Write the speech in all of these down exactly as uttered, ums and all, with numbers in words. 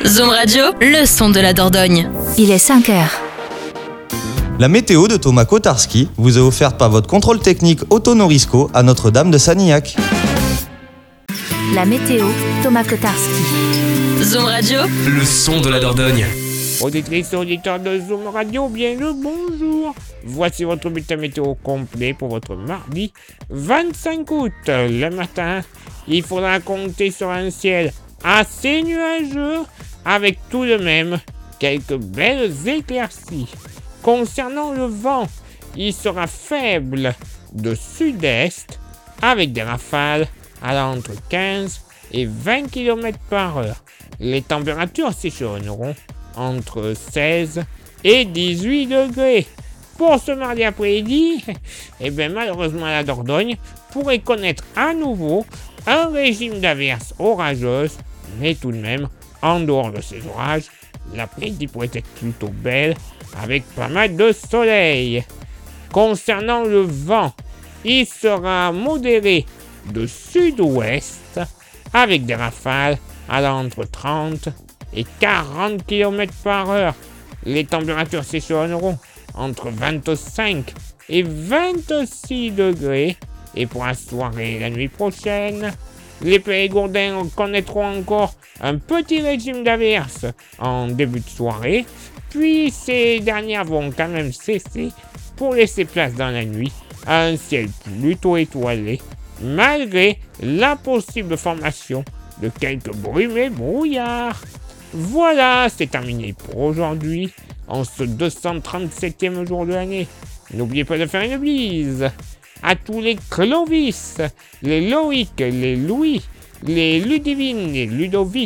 Zoom Radio, le son de la Dordogne. Il est cinq heures. La météo de Thomas Kotarski vous est offerte par votre contrôle technique Auto Norisco à Notre-Dame de Sanilhac. La météo, Thomas Kotarski. Zoom Radio, le son de la Dordogne. Auditrices et auditeurs de Zoom Radio, bien le bonjour. Voici votre bulletin météo complet pour votre mardi vingt-cinq août. Le matin, il faudra compter sur un ciel assez nuageux avec tout de même quelques belles éclaircies. Concernant le vent, il sera faible de sud-est avec des rafales allant entre quinze et vingt kilomètres par heure. Les températures s'échelonneront entre seize et dix-huit degrés. Pour ce mardi après-midi, eh bien malheureusement la Dordogne pourrait connaître à nouveau un régime d'averses orageuses, mais tout de même, en dehors de ces orages, l'après-midi pourrait être plutôt belle avec pas mal de soleil. Concernant le vent, il sera modéré de sud-ouest avec des rafales allant entre trente et quarante kilomètres par heure. Les températures s'échelonneront entre vingt-cinq et vingt-six degrés. Et pour la soirée et la nuit prochaine, les Périgourdins connaîtront encore un petit régime d'averses en début de soirée, puis ces dernières vont quand même cesser pour laisser place dans la nuit à un ciel plutôt étoilé, malgré la possible formation de quelques brumets brouillards. Voilà, c'est terminé pour aujourd'hui, en ce deux cent trente-septième jour de l'année. N'oubliez pas de faire une bise à tous les Clovis, les Loïc, les Louis, les Ludivine, les Ludovic,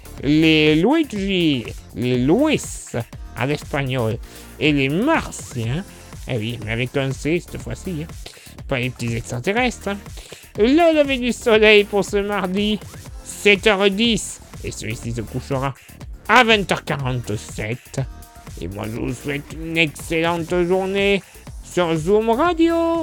les Luigi, les Luis à l'espagnol, et les Martiens. Eh oui, mais avec un C cette fois-ci, hein. Pas les petits extraterrestres. Hein. Le lever du soleil pour ce mardi, sept heures dix, et celui-ci se couchera à vingt heures quarante-sept. Et moi, je vous souhaite une excellente journée sur Zoom Radio.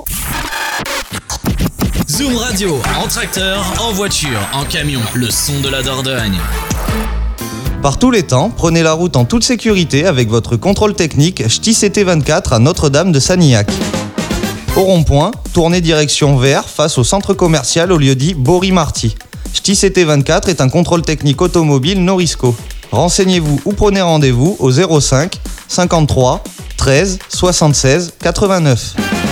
Zoom Radio, en tracteur, en voiture, en camion, le son de la Dordogne. Par tous les temps, prenez la route en toute sécurité avec votre contrôle technique Ch'ti C T vingt-quatre à Notre-Dame de Sanilhac. Au rond-point, tournez direction vers face au centre commercial au lieu dit Bory-Marty. Ch'ti C T vingt-quatre est un contrôle technique automobile Norisco. Renseignez-vous ou prenez rendez-vous au zéro cinq cinquante-trois treize soixante-seize quatre-vingt-neuf.